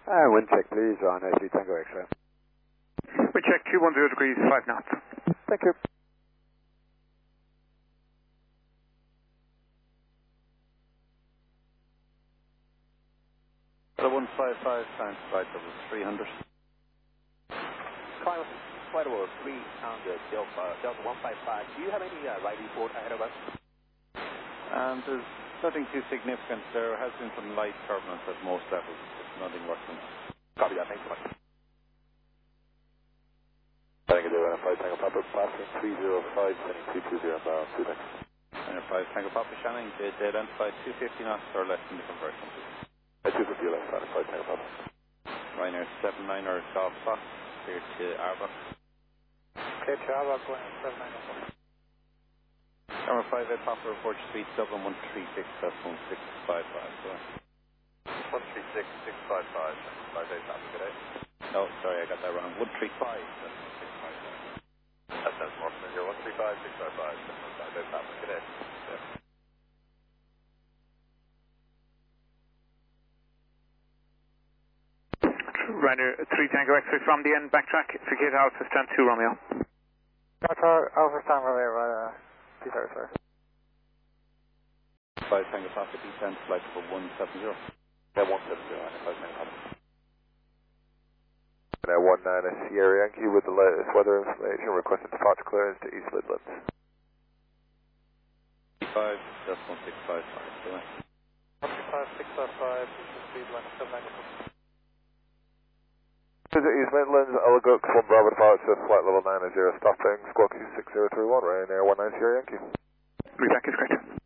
Wind check please on 3 Tango X-ray. We check 210 degrees, 5 knots. Thank you. So 155 times flight level 300. Climb flight level 300, Delta 155. Do you have any right report ahead of us? There's nothing too significant. There has been some light turbulence at most levels, but nothing worse than that. Copy that, thanks so much. Tango Delta 5 Tango Papa, passing 305, sending 220 barrel, Sudex. Tango 5 Tango Papa Shannon, did identify 250 knots or less in the conversion. 250 left, 5 Tango Papa. Ryanair 79er Golf Fox, clear to Arbok. Clear to Arbok, going 79er. Number 5 Ed Papa report speed Dublin 136, that's 1655. 136, 655, 5 days after today. No, sorry, I got that wrong. 135, that's 655. That sounds more familiar. 135, 655, 5 days after today. Yeah. Ryanair 3 Tango X-ray from the end, backtrack, Forget Alpha, stand 2 Romeo. Alpha Stand Romeo, please sir. 5 Tango Papa descent flight for 170. Yeah, 170, 5 Tango Papa. 19 Sierra Yankee with the latest weather information, requesting departure clearance to East Midlands. 5, that's 1655, so 135, 655, speed 179. Visit East Midlands, Alaguk, 1 Bravo departure, flight level 90, stopping, squawk 6031, Ryanair 19 Sierra Yankee. Reback is correct.